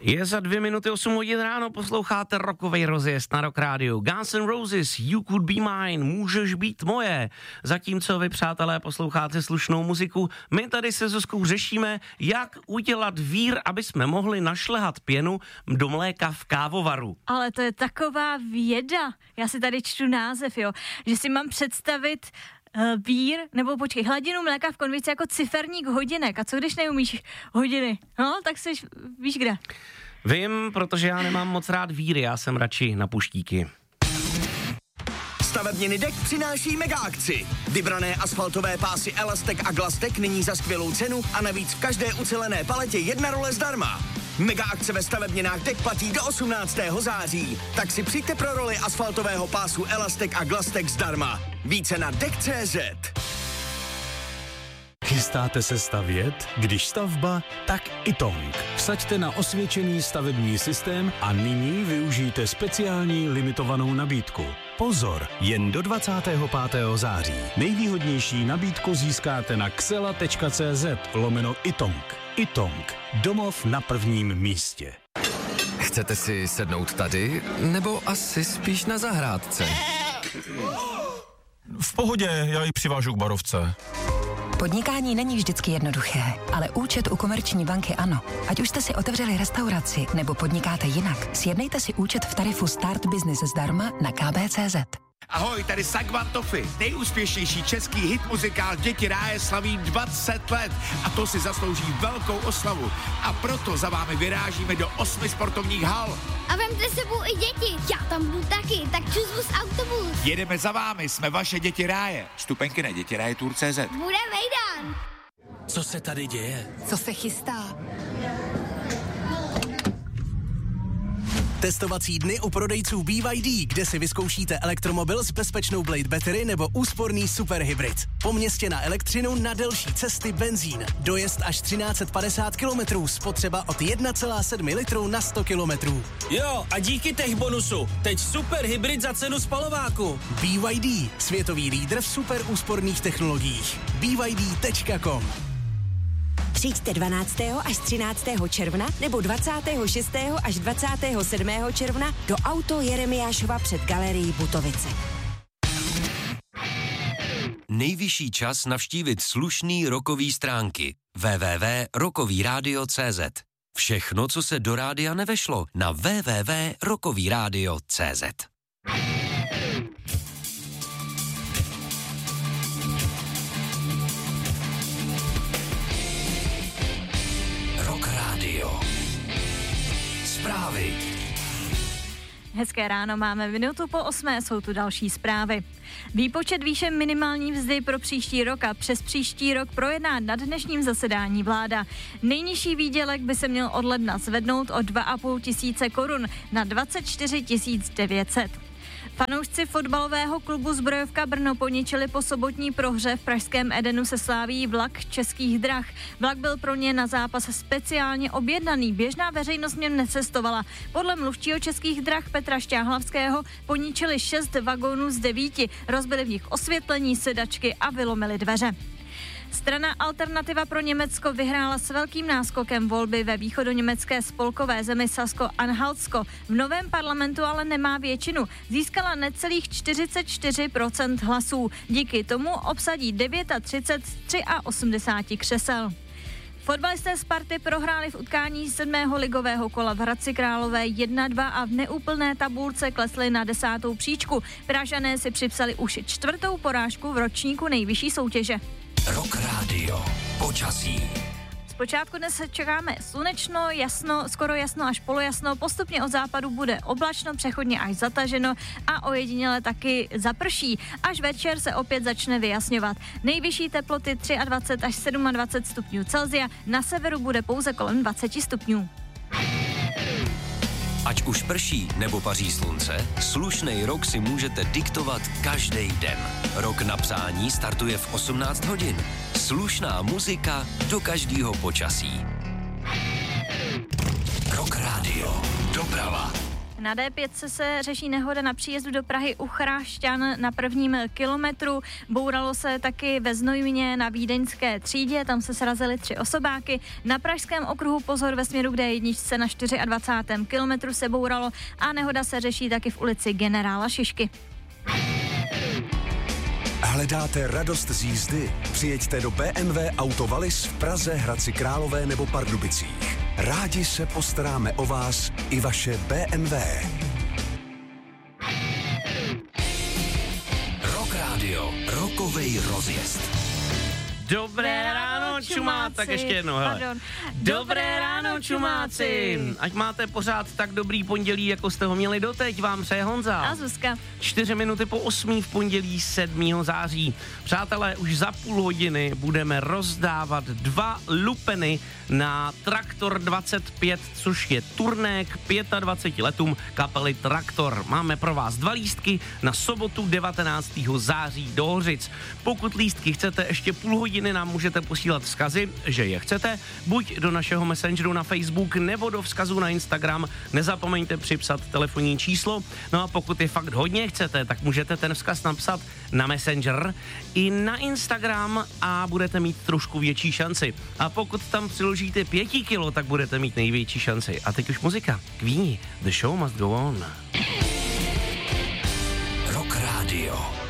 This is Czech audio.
Je za 2:08 ráno, posloucháte rockovej rozjezd na Rock Radio. Guns N' Roses, You Could Be Mine, můžeš být moje. Zatímco vy, přátelé, posloucháte slušnou muziku, my tady se Zuzkou řešíme, jak udělat vír, aby jsme mohli našlehat pěnu do mléka v kávovaru. Ale to je taková věda. Já si tady čtu název, jo, že si mám představit vír, nebo počkej, hladinu mléka v konvici jako ciferník hodinek. A co když neumíš hodiny? No, tak jsi, víš kde? Vím, protože já nemám moc rád víry, já jsem radši na puštíky. Stavebniny Dek přináší mega akci. Vybrané asfaltové pásy Elastek a Glastek nyní za skvělou cenu a navíc v každé ucelené paletě 1 role zdarma. Mega akce ve stavebninách Dek platí do 18. září. Tak si přijďte pro roli asfaltového pásu Elastek a Glastek zdarma. Více na Dek.cz. Chystáte se stavět? Když stavba, tak Itong. Vsaďte na osvědčený stavební systém a nyní využijte speciální limitovanou nabídku. Pozor, jen do 25. září. Nejvýhodnější nabídku získáte na xela.cz/Itong. Itong. Domov na prvním místě. Chcete si sednout tady, nebo asi spíš na zahrádce? V pohodě, já ji přivážu k barovce. Podnikání není vždycky jednoduché, ale účet u Komerční banky ano. Ať už jste si otevřeli restauraci nebo podnikáte jinak, sjednejte si účet v tarifu Start Business zdarma na kb.cz. Ahoj, tady Sagvan Toffy, nejúspěšnější český hit muzikál Děti ráje slaví 20 let a to si zaslouží velkou oslavu. A proto za vámi vyrážíme do 8 sportovních hal. A vemte sebou i děti, já tam budu taky, tak čus vůz autobus. Jedeme za vámi, jsme vaše Děti ráje. Vstupenky na dětirajetur.cz. Bude vejdan. Co se tady děje? Co se chystá? Testovací dny u prodejců BYD, kde si vyzkoušíte elektromobil s bezpečnou Blade Battery nebo úsporný superhybrid. Po městě na elektřinu, na delší cesty benzín. Dojezd až 1350 km, spotřeba od 1,7 litru na 100 km. Jo, a díky tech bonusu, teď superhybrid za cenu spalováku. BYD, světový lídr v super úsporných technologiích. BYD.com. Přijďte 12. až 13. června nebo 26. až 27. června do Auto Jeremiášova před galerií Butovice. Nejvyšší čas navštívit slušný rockový stránky www.rockovyradio.cz. Všechno, co se do rádia nevešlo, na www.rockovyradio.cz. Zprávy. Hezké ráno, máme 7:05, jsou tu další zprávy. Výpočet výše minimální mzdy pro příští rok a přes příští rok projedná na dnešním zasedání vláda. Nejnižší výdělek by se měl od ledna zvednout o 2,5 tisíce korun na 24 900. Fanoušci fotbalového klubu Zbrojovka Brno poničili po sobotní prohře v pražském Edenu se Slavií vlak Českých drah. Vlak byl pro ně na zápas speciálně objednaný, běžná veřejnost něm necestovala. Podle mluvčího Českých drah Petra Šťáhlavského poničili 6 vagónů z 9, rozbili v nich osvětlení, sedačky a vylomili dveře. Strana Alternativa pro Německo vyhrála s velkým náskokem volby ve východoněmecké spolkové zemi Sasko-Anhaltsko. V novém parlamentu ale nemá většinu. Získala necelých 44% hlasů. Díky tomu obsadí 39 z 83 křesel. Fotbalisté Sparty prohráli v utkání 7. ligového kola v Hradci Králové 1-2 a v neúplné tabulce klesli na 10. příčku. Pražané si připsali už 4. porážku v ročníku nejvyšší soutěže. Rock Radio. Počasí. Zpočátku dnes čekáme slunečno, jasno, skoro jasno až polojasno, postupně od západu bude oblačno, přechodně až zataženo a ojediněle taky zaprší. Až večer se opět začne vyjasňovat. Nejvyšší teploty 23 až 27 stupňů Celsia, na severu bude pouze kolem 20 stupňů. Ať už prší nebo paří slunce, slušnej rok si můžete diktovat každý den. Rok na přání startuje v 18 hodin. Slušná muzika do každého počasí. Rock Radio. Doprava. Na D5 se řeší nehoda na příjezdu do Prahy u Chrášťan na 1. kilometru. Bouralo se taky ve Znojmě na Vídeňské třídě, tam se srazily 3 osobáky. Na Pražském okruhu pozor ve směru k D1 na 24. kilometru se bouralo a nehoda se řeší taky v ulici Generála Šišky. Hledáte radost z jízdy? Přijeďte do BMW Auto Wallis v Praze, Hradci Králové nebo Pardubicích. Rádi se postaráme o vás i vaše BMW. Rock Radio, rokovej rozjezd. Dobré ráno, čumáci. Tak ještě jednou, hele. Dobré ráno, čumáci. Ať máte pořád tak dobrý pondělí, jako jste ho měli doteď, vám přeje Honza. A Zuzka. 4 minuty po 8 v pondělí 7. září. Přátelé, už za půl hodiny budeme rozdávat 2 lupeny na Traktor 25, což je turné k 25 letům kapely Traktor. Máme pro vás 2 lístky na sobotu 19. září do Hořic. Pokud lístky chcete ještě půl hodiny, nám můžete posílat vzkazy, že je chcete, buď do našeho messengeru na Facebook nebo do vzkazu na Instagram. Nezapomeňte připsat telefonní číslo. No a pokud je fakt hodně chcete, tak můžete ten vzkaz napsat na Messenger i na Instagram a budete mít trošku větší šanci. A pokud tam přiložíte 5 kilo, tak budete mít největší šanci. A teď už muzika. Queenie, The Show Must Go On. Rock Radio.